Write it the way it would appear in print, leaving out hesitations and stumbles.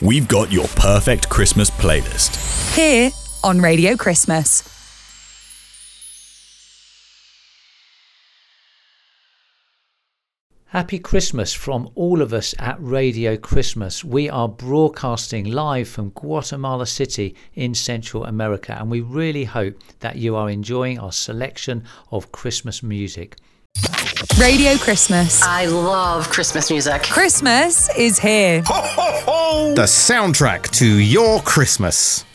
we've got your perfect Christmas playlist. Here on Radio Christmas. Happy Christmas from all of us at Radio Christmas. We are broadcasting live from Guatemala City in Central America, and we really hope that you are enjoying our selection of Christmas music. Radio Christmas. I love Christmas music. Christmas is here. Ho, ho, ho! The soundtrack to your Christmas.